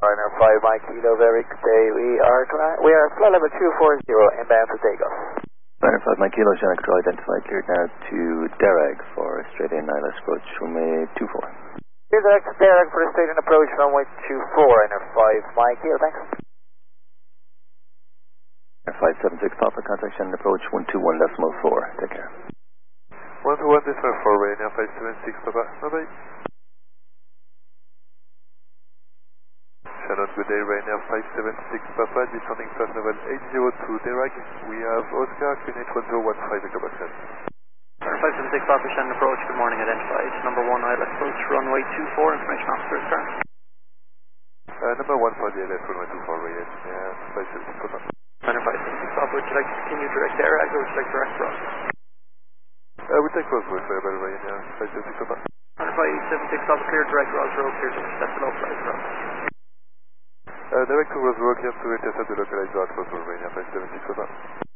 Runner 5 Mike Kilo, very good day. We are flight level 240 inbound for takeoff. Runner 5 Mike Kilo, channel control identified, cleared now to Derag for straight in ILS approach runway 24. Here's Derag for a straight in approach runway 24, Runner 5 Mike Kilo, thanks. Runner 576 Papa, contact channel approach 121.4, take care. 121.4, Ryanair 576 Papa, bye-bye. Shannon, good day, Ryanair 576 Papa, descending flight level 802 Derag. We have Oscar, QNH 1015 Echo 576 Papa, Shannon approach, good morning, identified. Number 1 ILS approach, runway 24, information officer, turn. Number 1 for the ILS, runway 24, Ryanair 576 Papa. Runner 576 Papa, would you like to continue direct Derag or would you like direct cross? We take Roswell, Fairwell, Ryanair 576 Papa. Runner 576 Papa, clear direct Roswell, clear to intercept the localized route. Direct to Roswell, clear to intercept the localized route, Roswell, Ryanair 576 Papa.